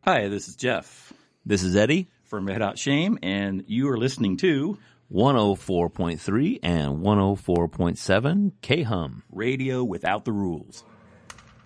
Hi, this is Jeff This is Eddie, from Red Hot Shame, and you are listening to 104.3 and 104.7 K-Hum. Radio Without the Rules.